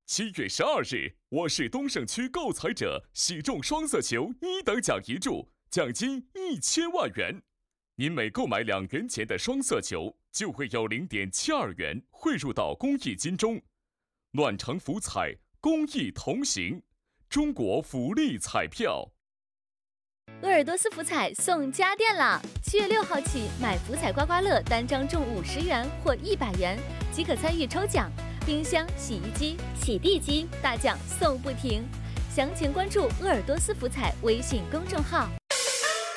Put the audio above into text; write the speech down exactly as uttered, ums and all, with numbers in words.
七月十二日，我市东胜区购彩者喜中双色球一等奖一注，奖金一千万元。您每购买两元钱的双色球，就会有零点七二元汇入到公益金中。暖城福彩，公益同行，中国福利彩票。 鄂尔多斯福彩送家电啦！七月六号起，买福彩刮刮乐单张中五十元或一百元，即可参与抽奖。冰箱、洗衣机、洗地机大奖送不停。详情关注鄂尔多斯福彩微信公众号。